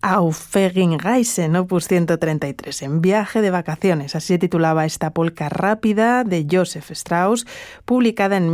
Auf Wegen Reisen, opus 133, en viaje de vacaciones. Así se titulaba esta polca rápida de Joseph Strauss, publicada en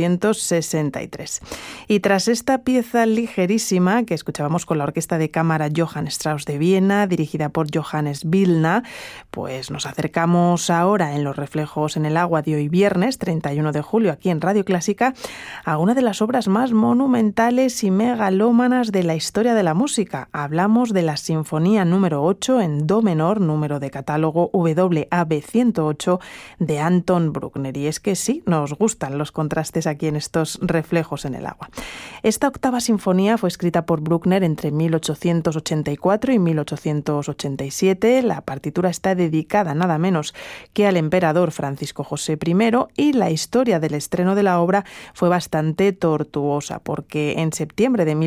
1863. Y tras esta pieza ligerísima que escuchábamos con la orquesta de cámara Johann Strauss de Viena, dirigida por Johannes Wilna, pues nos acercamos ahora en Los reflejos en el agua de hoy viernes, 31 de julio, aquí en Radio Clásica, a una de las obras más monumentales y megalómanas de la historia de la música. Hablamos de la Sinfonía número 8 en do menor, número de catálogo WAB 108 de Anton Bruckner. Y es que sí, nos gustan los contrastes aquí en estos reflejos en el agua. Esta octava sinfonía fue escrita por Bruckner entre 1884 y 1887. La partitura está dedicada nada menos que al emperador Francisco José I, y la historia del estreno de la obra fue bastante tortuosa, porque en septiembre de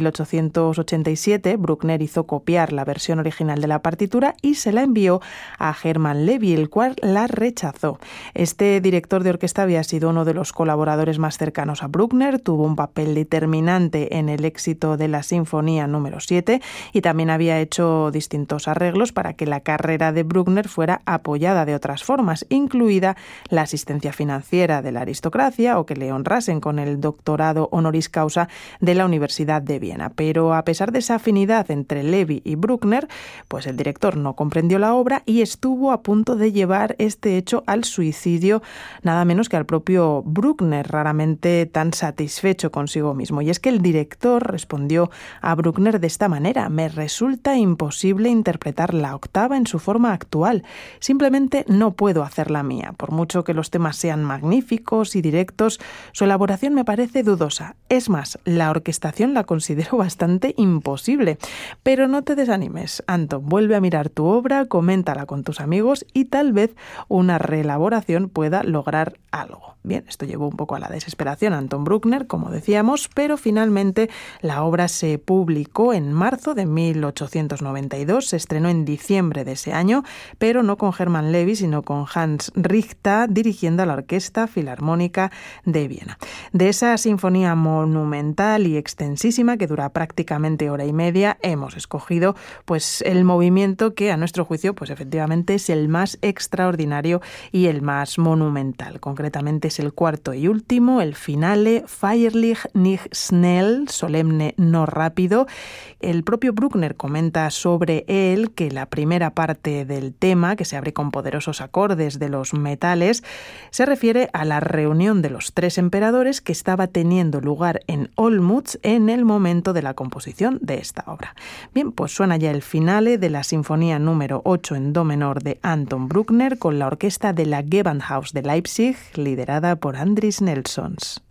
1887 Bruckner hizo copiar la versión original de la partitura y se la envió a Hermann Levy, el cual la rechazó. Este director de orquesta había sido uno de los colaboradores más cercanos a Bruckner, tuvo un papel determinante en el éxito de la Sinfonía número 7 y también había hecho distintos arreglos para que la carrera de Bruckner fuera apoyada de otras formas, incluida la asistencia financiera de la aristocracia o que le honrasen con el doctorado honoris causa de la Universidad de Viena. Pero a pesar de esa afinidad entre Levy y Bruckner, pues el director no comprendió la obra y estuvo a punto de llevar este hecho al suicidio, nada menos que al propio Bruckner, raramente tan satisfecho consigo mismo. Y es que el director respondió a Bruckner de esta manera: me resulta imposible interpretar la octava en su forma actual, simplemente no puedo hacerla mía. Por mucho que los temas sean magníficos y directos, su elaboración me parece dudosa. Es más, la orquestación la considero bastante imposible. Pero no te desanimes, Anton, vuelve a mirar tu obra, coméntala con tus amigos y tal vez una reelaboración pueda lograr algo. Bien, esto llevó un poco a la desesperación a Anton Bruckner, como decíamos, pero finalmente la obra se publicó en marzo de 1892, se estrenó en diciembre de ese año, pero no con Hermann Levy, sino con Hans Richter dirigiendo a la Orquesta Filarmónica de Viena. De esa sinfonía monumental y extensísima que dura prácticamente hora y media, hemos escogido pues el movimiento que a nuestro juicio pues efectivamente es el más extraordinario y el más monumental. Concretamente es el cuarto y último, el finale, Feierlich nicht schnell, solemne no rápido. El propio Bruckner comenta sobre él que la primera parte del tema, que se abre con poderosos acordes de los metales, se refiere a la reunión de los tres emperadores que estaba teniendo lugar en Olmütz en el momento de la composición de esta obra. Bien, pues suena ya el finale de la Sinfonía número 8 en do menor de Anton Bruckner con la orquesta de la Gewandhaus de Leipzig, liderada por Andris Nelsons.